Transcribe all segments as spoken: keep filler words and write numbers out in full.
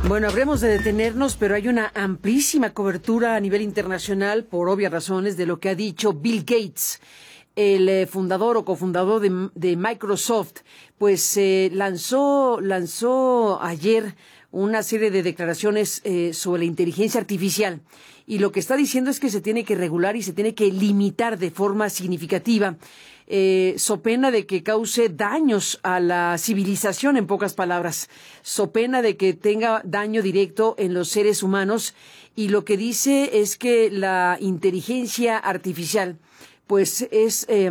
Bueno, habremos de detenernos, pero hay una amplísima cobertura a nivel internacional, por obvias razones, de lo que ha dicho Bill Gates, el eh, fundador o cofundador de, de Microsoft. Pues eh, lanzó, lanzó ayer una serie de declaraciones eh, sobre la inteligencia artificial. Y lo que está diciendo es que se tiene que regular y se tiene que limitar de forma significativa, eh, so pena de que cause daños a la civilización, en pocas palabras, so pena de que tenga daño directo en los seres humanos. Y lo que dice es que la inteligencia artificial, pues es, eh,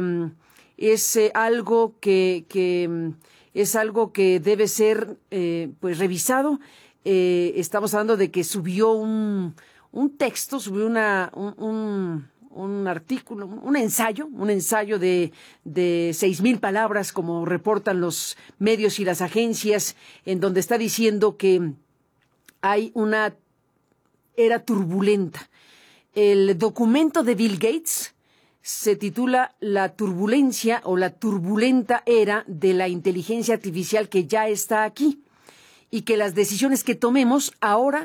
es eh, algo que, que es algo que debe ser eh, pues revisado. Eh, estamos hablando de que subió un un texto, subió una, un, un, un artículo, un ensayo, un ensayo de, de seis mil palabras, como reportan los medios y las agencias, en donde está diciendo que hay una era turbulenta. El documento de Bill Gates se titula La turbulencia o la turbulenta era de la inteligencia artificial que ya está aquí, y que las decisiones que tomemos ahora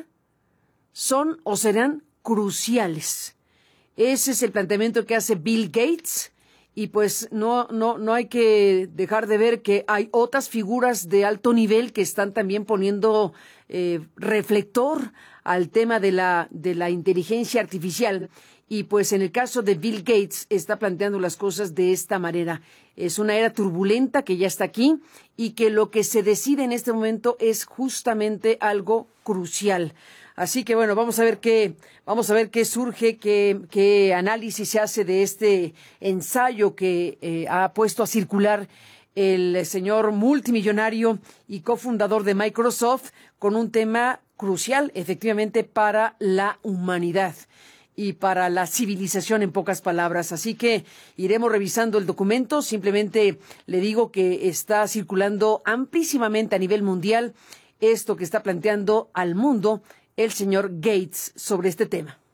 son o serán cruciales. Ese es el planteamiento que hace Bill Gates, y pues no, no, no hay que dejar de ver que hay otras figuras de alto nivel que están también poniendo eh, reflector al tema de la, de la inteligencia artificial. Y pues en el caso de Bill Gates está planteando las cosas de esta manera. Es una era turbulenta que ya está aquí y que lo que se decide en este momento es justamente algo crucial. Así que bueno, vamos a ver qué, vamos a ver qué surge, qué, qué análisis se hace de este ensayo que eh, ha puesto a circular el señor multimillonario y cofundador de Microsoft, con un tema crucial, efectivamente, para la humanidad y para la civilización, en pocas palabras. Así que iremos revisando el documento. Simplemente le digo que está circulando amplísimamente a nivel mundial esto que está planteando al mundo el señor Gates sobre este tema.